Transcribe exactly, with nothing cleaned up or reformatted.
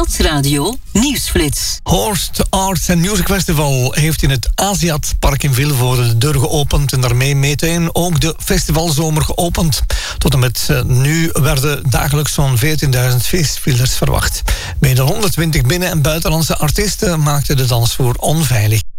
Stadsradio Nieuwsflits. Horst Arts and Music Festival heeft in het Aziat Park in Vilvoorde de deur geopend en daarmee meteen ook de festivalzomer geopend. Tot en met uh, nu werden dagelijks zo'n veertienduizend feestvierders verwacht. Meer dan honderdtwintig binnen- en buitenlandse artiesten maakten de dansvloer onveilig.